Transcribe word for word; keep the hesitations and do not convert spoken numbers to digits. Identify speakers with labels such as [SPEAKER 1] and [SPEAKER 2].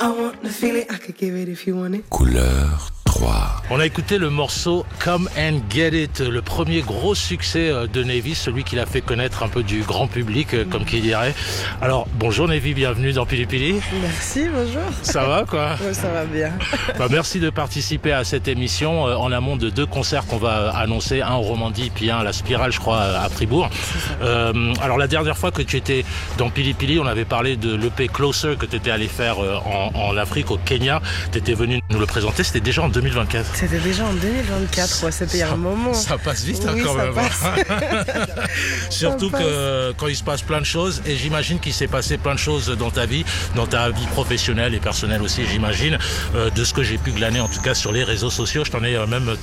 [SPEAKER 1] Couleur trois.
[SPEAKER 2] On a écouté le morceau Come and Get It, le premier gros succès de Navy, celui qui l'a fait connaître un peu du grand public, comme qui dirait. Alors, bonjour Navy, bienvenue dans Pili Pili.
[SPEAKER 3] Merci, bonjour.
[SPEAKER 2] Ça va quoi?
[SPEAKER 3] Ouais, ça va bien.
[SPEAKER 2] Bah, merci de participer à cette émission euh, en amont de deux concerts qu'on va annoncer, un au Romandie puis un à la Spirale, je crois, à Fribourg. Euh, alors la dernière fois que tu étais dans Pili Pili, on avait parlé de l'E P Closer que tu étais allé faire euh, en, en Afrique, au Kenya. Tu étais venu nous le présenter, c'était déjà en deux mille vingt-quatre.
[SPEAKER 3] C'était déjà en deux mille vingt-quatre, ouais, c'était il y a un moment.
[SPEAKER 2] Ça passe vite hein,
[SPEAKER 3] oui,
[SPEAKER 2] quand
[SPEAKER 3] ça
[SPEAKER 2] même.
[SPEAKER 3] passe.
[SPEAKER 2] Surtout
[SPEAKER 3] ça
[SPEAKER 2] que passe. Quand il se passe plein de choses, et j'imagine qu'il s'est passé plein de choses dans ta vie, dans ta vie professionnelle et personnelle aussi, j'imagine, euh, de ce que j'ai pu glaner en tout cas sur les réseaux sociaux. Je t'en ai euh, même